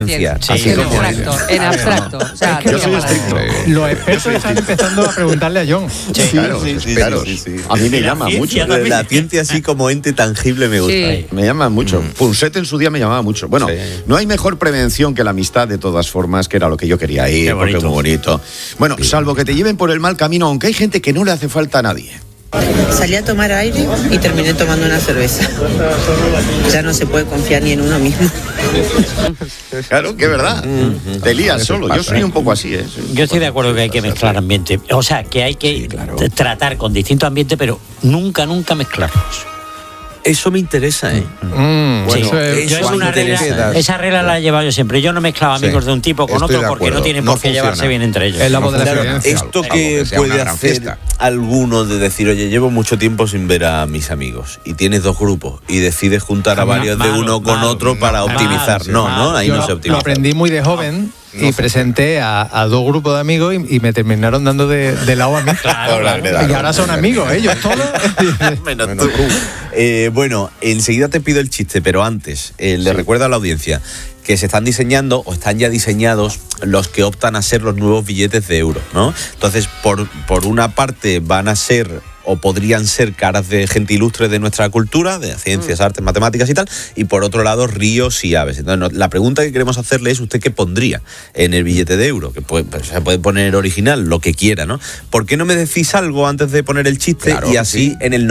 ciencia. Sí, así como en abstracto. O sea, yo soy estricto. Los expertos están empezando a preguntarle a John. Claro, a mí me llama mucho. La ciencia así como ente tangible me gusta. Sí. Me llama mucho. Punset en su día me llamaba mucho. Bueno, no hay mejor prevención que la amistad de todas formas, que era lo que yo quería ir, porque es muy bonito. Bueno, salvo que te lleven por el mal camino, aunque hay gente que no le hace falta a nadie. Salí a tomar aire y terminé tomando una cerveza. Ya no se puede confiar ni en uno mismo. Claro, que es verdad. Te lías solo. Yo soy un poco así, ¿eh? Yo estoy de acuerdo que hay que mezclar ambiente. O sea, que hay que tratar con distintos ambientes, pero nunca mezclarlos. Eso me interesa, ¿eh? Esa regla la he llevado yo siempre. Yo no mezclaba amigos de un tipo con otro porque no tienen por qué llevarse bien entre ellos. Es la voz de la experiencia. Esto que puede hacer alguno de decir, oye, llevo mucho tiempo sin ver a mis amigos y tienes dos grupos y decides juntar a varios de uno con otro para optimizar. Ahí no se optimiza. Lo aprendí muy de joven. Y presenté a dos grupos de amigos y me terminaron dando de lado a mí. Y ahora son amigos, ellos todos. Menos tú. Bueno, enseguida te pido el chiste, pero antes le recuerdo a la audiencia que se están diseñando o están ya diseñados los que optan a ser los nuevos billetes de euro, ¿no? Entonces, por una parte van a ser o podrían ser caras de gente ilustre de nuestra cultura, de ciencias, artes, matemáticas y tal, y por otro lado ríos y aves. Entonces, la pregunta que queremos hacerle es, ¿usted qué pondría en el billete de euro? Que se puede poner original, lo que quiera, ¿no? ¿Por qué no me decís algo antes de poner el chiste? Claro, y así en el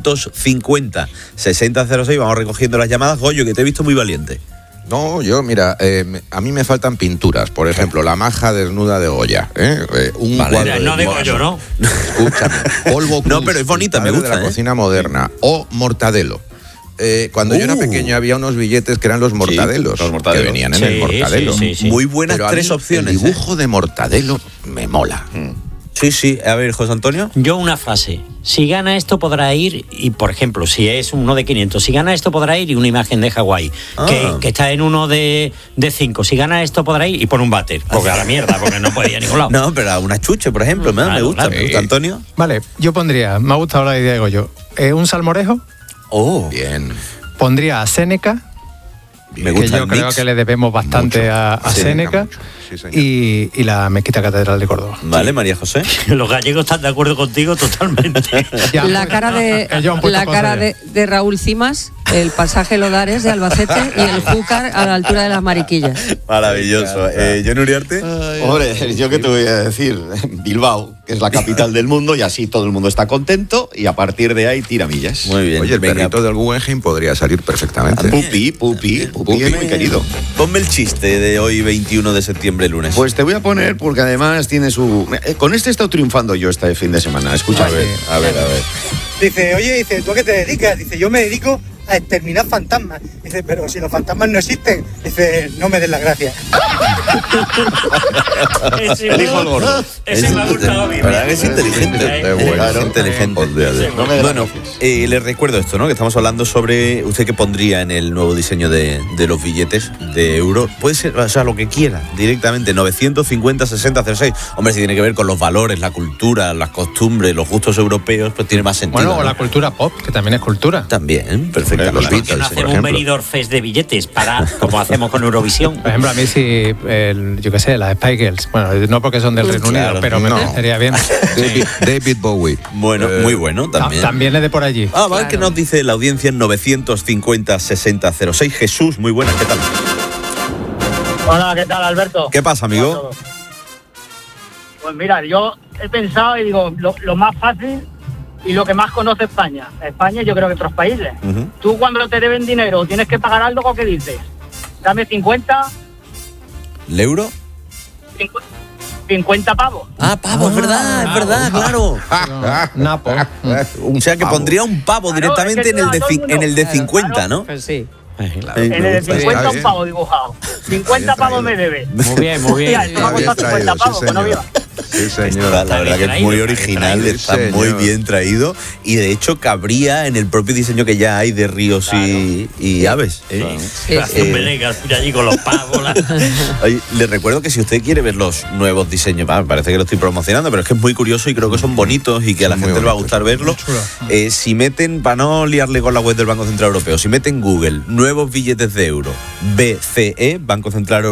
950-6006 vamos recogiendo las llamadas. Goyo, que te he visto muy valiente. No, yo, mira, a mí me faltan pinturas. Por ejemplo, la maja desnuda de Goya. Un cuadro no de Goyo, ¿no? Escúchame. Polvo Cruz, no, pero es bonita, me gusta. De la cocina moderna. O Mortadelo. Cuando yo era pequeño había unos billetes que eran los mortadelos. Los mortadelos. Que venían en el Mortadelo. Sí. Muy buenas tres opciones. El dibujo de Mortadelo me mola. Sí. A ver, José Antonio. Yo una frase. Si gana esto podrá ir, y por ejemplo, si es uno de 500, si gana esto podrá ir y una imagen de Hawái, que está en uno de 5. Si gana esto podrá ir y pone un váter. Porque a la mierda, porque no puede ir a ningún lado. No, pero a una chuche, por ejemplo, me gusta. Antonio. Vale, yo pondría, me ha gustado la idea de Goyo, un salmorejo. Bien. Pondría a Séneca. Me gusta que yo creo que le debemos bastante a Séneca. Sí, y la Mezquita Catedral de Córdoba. Vale, María José. Los gallegos están de acuerdo contigo totalmente. La cara de Raúl Cimas, el pasaje Lodares de Albacete y el Júcar a la altura de las Mariquillas. Maravilloso. ¿John Uriarte? Hombre, ¿yo qué te voy a decir? Bilbao, que es la capital del mundo, y así todo el mundo está contento, y a partir de ahí tiramillas. Muy bien. Oye, el perrito del Guggenheim podría salir perfectamente. Pupi es muy querido. Ponme el chiste de hoy, 21 de septiembre, lunes. Pues te voy a poner, porque además tiene su... Con este he estado triunfando yo este fin de semana. Escucha. A ver. Dice, ¿tú a qué te dedicas? Dice, yo me dedico a exterminar fantasmas. Dice, pero si los fantasmas no existen. Dice, no me des las gracias. El hijo del gordo. Ese me ha gustado a mí. ¿Verdad que es inteligente? Es inteligente. Bueno, les recuerdo esto, ¿no? Que estamos hablando sobre usted qué pondría en el nuevo diseño de los billetes de euro. Puede ser, o sea, lo que quiera, directamente, 950-6006. Hombre, si tiene que ver con los valores, la cultura, las costumbres, los gustos europeos, pues tiene más sentido. Bueno, o la cultura pop, que también es cultura. También, perfecto. Los ¿Por qué no Beatles, hacemos un Benidorm Fest de billetes como hacemos con Eurovisión? Por ejemplo, a mí sí, yo qué sé, las Spice Girls. Bueno, no porque son del Reino Unido, pero me parecería bien. David Bowie. Bueno, muy bueno también. También es de por allí. Vale, que nos dice la audiencia en 950-6006. Jesús, muy buenas, ¿qué tal? Hola, ¿qué tal, Alberto? ¿Qué pasa, amigo? Pues mira, yo he pensado y digo, lo más fácil y lo que más conoce España. España, yo creo que otros países. Tú cuando te deben dinero tienes que pagar algo, ¿qué dices? Dame 50. ¿El euro? 50 pavos. Pavo, es verdad, claro. Napo. O sea que pondría un pavo directamente en el de 50, ¿no? Pues sí. En el de 50 un pavo dibujado. 50 pavos me debe. Muy bien. Mira, esto me ha costado 50 pavos, que no viva. Sí, señor. La verdad que es muy original, está muy bien traído y de hecho cabría en el propio diseño que ya hay de ríos y aves. Allí con los pavos. Oye, les recuerdo que si usted quiere ver los nuevos diseños, parece que lo estoy promocionando, pero es que es muy curioso y creo que son bonitos y que a la gente le va a gustar verlo. Si meten, para no liarle con la web del Banco Central Europeo, si meten Google nuevos billetes de euro, BCE, Banco Central Europeo,